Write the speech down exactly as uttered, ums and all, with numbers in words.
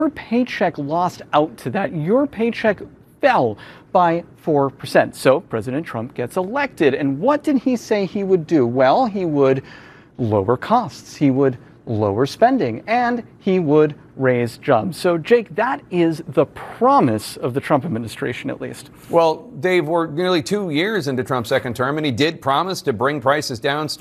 Your paycheck lost out to that. Your paycheck fell by four percent. So President Trump gets elected. And what did he say he would do? Well, he would lower costs, he would lower spending, and he would raise jobs. So, Jake, that is the promise of the Trump administration, at least. Well, Dave, we're nearly two years into Trump's second term, and he did promise to bring prices down.